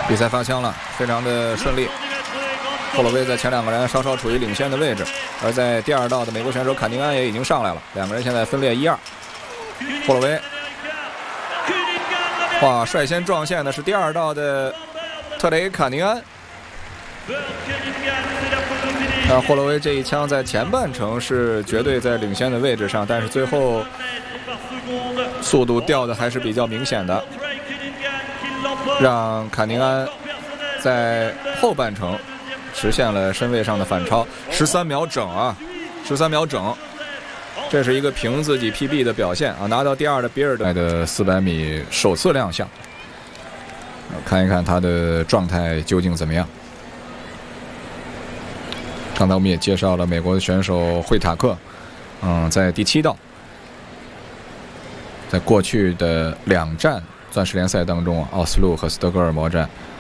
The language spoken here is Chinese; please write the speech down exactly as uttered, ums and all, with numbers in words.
比赛发枪了，非常的顺利。霍洛威在前两个人稍稍处于领先的位置，而在第二道的美国选手坎宁安也已经上来了，两个人现在分列一二。霍洛威，哇，率先撞线的是第二道的特雷坎宁安。那霍洛威这一枪在前半程是绝对在领先的位置上，但是最后速度掉的还是比较明显的，让坎宁安在后半程实现了身位上的反超，十三秒整啊，十三秒整，这是一个凭自己 P B 的表现啊！拿到第二的比尔德的四百米首次亮相，看一看他的状态究竟怎么样。刚才我们也介绍了美国的选手惠塔克，嗯，在第七道，在过去的两站钻石联赛当中，奥斯陆和斯德哥尔摩站，